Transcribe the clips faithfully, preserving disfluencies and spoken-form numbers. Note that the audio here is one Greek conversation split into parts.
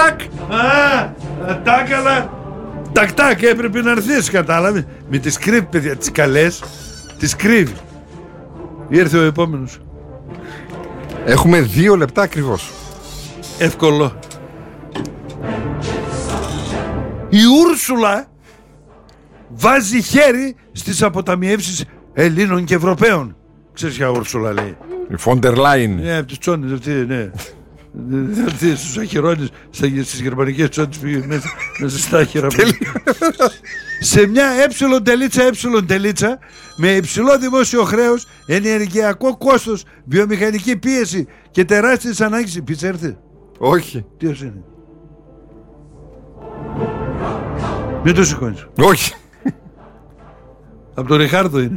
Τακ! Α, τακ, αλλά τακ τακ έπρεπε να έρθεις, κατάλαβε. Με τις κρύβει, παιδιά, τις καλές τις κρύβει. Ήρθε ο επόμενος. Έχουμε δύο λεπτά ακριβώς. Εύκολο. Η Ούρσουλα βάζει χέρι στις αποταμιεύσεις Ελλήνων και Ευρωπαίων. Ξέρεις ποια Ούρσουλα λέει? Η Φόντερ Λάιν. Ναι, από τις τσόνες αυτή, ναι. Αυτή στους αχυρώνες, στις γερμανικές τσόνες πήγε μέσα, μέσα στα άχυρα. Σε μια έψιλον τελίτσα, έψιλον τελίτσα, με υψηλό δημόσιο χρέος, ενεργειακό κόστος, βιομηχανική πίεση και τεράστιες ανάγκες. Πίτσα έρθε? Όχι. Τι ως είναι? Μην το σηκώνεις. Όχι. Από τον Ριχάρδο είναι.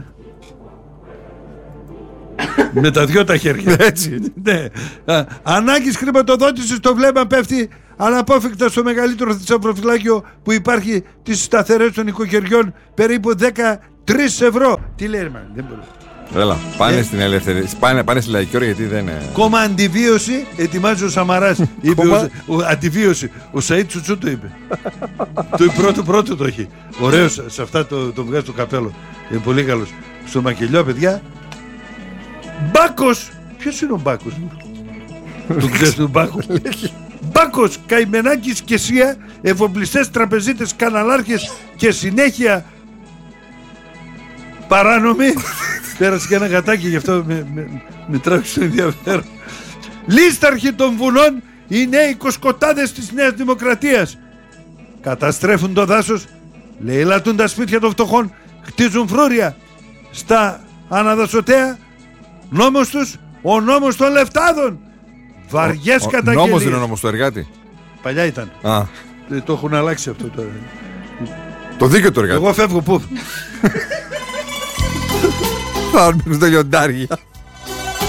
Με τα δυο τα χέρια. Έτσι. Ναι. Ανάγκης χρηματοδότησης, το βλέμμα πέφτει αναπόφευκτα στο μεγαλύτερο θησαυροφυλάκιο που υπάρχει, τις σταθερές των οικοκυριών, περίπου δεκατρείς ευρώ. Τι λέει, man, δεν μπορεί. Έλα, πάνε ε? στην ελεύθερη. Πάνε, πάνε στη λαϊκή ώρα γιατί δεν είναι. Κόμμα αντιβίωση ετοιμάζει ο Σαμαράς. Είπε ο, ο, αντιβίωση. Ο Σαΐd Τσουτσού το είπε. Το πρώτο πρώτο το έχει. Ωραίος σε αυτά το, το βγάζει το καπέλο. Είναι πολύ καλός. Στο μακελιό, παιδιά. Μπάκος! Ποιος είναι ο Μπάκος? Τον ξέρεις τον Μπάκο? Μπάκος, Καημενάκης και Σία, εφοπλιστές, τραπεζίτες, καναλάρχες και συνέχεια παράνομοι. Πέρασε και ένα γατάκι, γι' αυτό με, με, με τράβηξε το ενδιαφέρον. Λίσταρχοι των βουνών, οι νέοι κοσκοτάδες της Νέας Δημοκρατίας. Καταστρέφουν το δάσος, λαιλατούν τα σπίτια των φτωχών, χτίζουν φρούρια στα αναδασωτέα. Νόμος τους, ο νόμος των λεφτάδων. Βαριές καταγγελίες. Νόμος είναι ο νόμος του εργάτη. Παλιά ήταν. Α. Το έχουν αλλάξει αυτό τώρα. Το δίκαιο του εργάτη. Εγώ φεύγω πού? Θα έρθουν στα λιοντάρια.